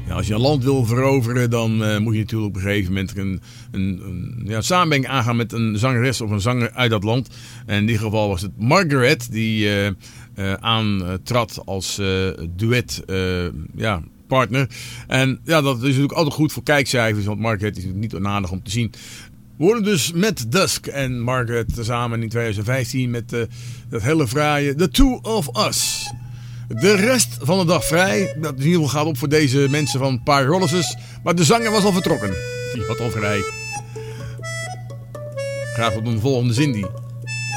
Ja, als je een land wil veroveren, dan moet je natuurlijk op een gegeven moment een samenwerking aangaan met een zangeres of een zanger uit dat land. En in dit geval was het Margaret die aantrad als duet partner. En ja, dat is natuurlijk altijd goed voor kijkcijfers, want Margaret is natuurlijk niet onaardig om te zien. We horen dus met Dusk en Margaret samen in 2015 met dat hele fraaie The Two of Us. De rest van de dag vrij. Dat in ieder geval gaat op voor deze mensen van Pyrolysis. Maar de zanger was al vertrokken. Die had al vrij. Graag tot een volgende Cindy.